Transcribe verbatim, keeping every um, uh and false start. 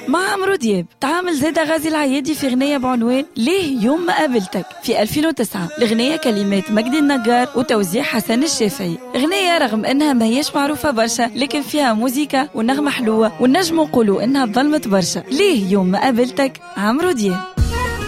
مع عمرو دياب. تعامل زيدا غازي العيادي في غنية بعنوان ليه يوم ما قابلتك في ألفين وتسعة. الغنية كلمات مجدي النجار وتوزيع حسن الشافعي. غنية رغم انها ما هيش معروفة برشا لكن فيها موسيقى ونغمة حلوة، والنجم نقولوا انها ظلمت برشا. ليه يوم ما قابلتك عمرو دياب.